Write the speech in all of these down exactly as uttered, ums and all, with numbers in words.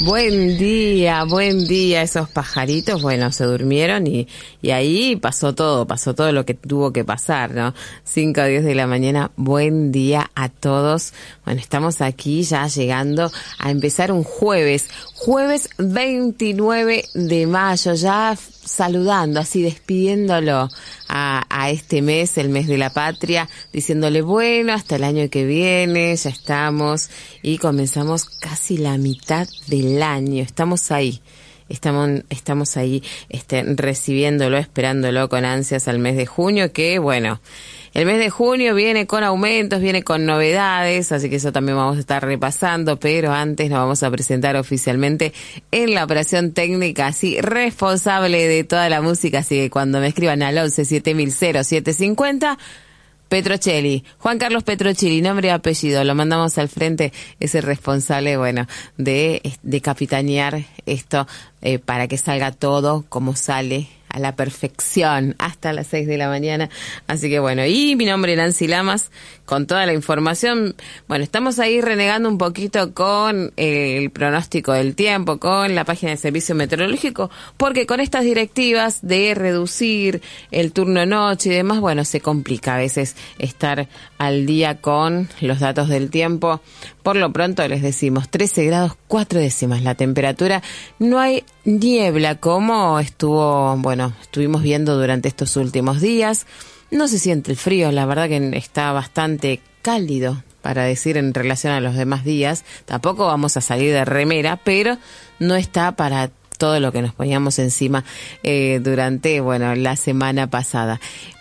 Buen día, buen día. Esos pajaritos, bueno, se durmieron y, y ahí pasó todo, pasó todo lo que tuvo que pasar, ¿no? cinco a diez de la mañana, buen día a todos. Bueno, estamos aquí ya llegando a empezar un jueves, jueves veintinueve de mayo, ya saludando, así despidiéndolo a, a este mes, el mes de la patria, diciéndole bueno, hasta el año que viene, ya estamos y comenzamos casi la mitad del año, estamos ahí, estamos, estamos ahí este, recibiéndolo, esperándolo con ansias al mes de junio, que bueno, el mes de junio viene con aumentos, viene con novedades, así que eso también vamos a estar repasando, pero antes nos vamos a presentar oficialmente en la operación técnica, así responsable de toda la música, así que cuando me escriban al once siete mil siete cincuenta, Petrocelli, Juan Carlos Petrocelli, nombre y apellido, lo mandamos al frente, es el responsable, bueno, de, de capitanear esto eh, para que salga todo como sale, a la perfección, hasta las seis de la mañana. Así que bueno, y mi nombre es Nancy Lamas, con toda la información. Bueno, estamos ahí renegando un poquito con eh, el pronóstico del tiempo, con la página de servicio meteorológico, porque con estas directivas de reducir el turno noche y demás, bueno, se complica a veces estar al día con los datos del tiempo. Por lo pronto les decimos trece grados cuatro décimas la temperatura, no hay niebla como estuvo, bueno, estuvimos viendo durante estos últimos días, no se siente el frío, la verdad que está bastante cálido para decir en relación a los demás días, tampoco vamos a salir de remera, pero no está para todo lo que nos poníamos encima eh, durante, bueno, la semana pasada.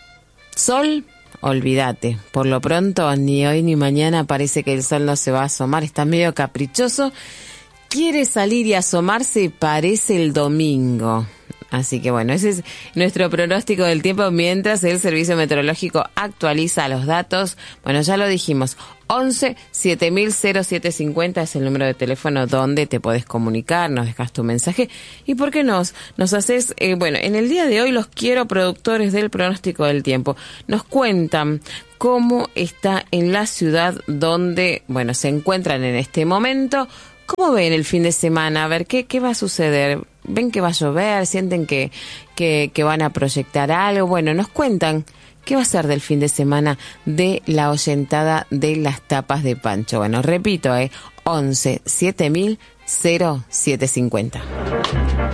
Sol, olvídate, por lo pronto ni hoy ni mañana parece que el sol no se va a asomar, está medio caprichoso, quiere salir y asomarse, parece el domingo. Así que bueno, ese es nuestro pronóstico del tiempo mientras el Servicio Meteorológico actualiza los datos. Bueno, ya lo dijimos, once siete mil siete cincuenta es el número de teléfono donde te podés comunicar, nos dejas tu mensaje y por qué nos, nos haces, eh, bueno, en el día de hoy los quiero productores del pronóstico del tiempo, nos cuentan cómo está en la ciudad donde, bueno, se encuentran en este momento. ¿Cómo ven el fin de semana? A ver, ¿qué, qué va a suceder? ¿Ven que va a llover? ¿Sienten que, que, que van a proyectar algo? Bueno, nos cuentan qué va a ser del fin de semana de la oyentada de las tapas de Pancho. Bueno, repito, eh, once siete mil siete cincuenta.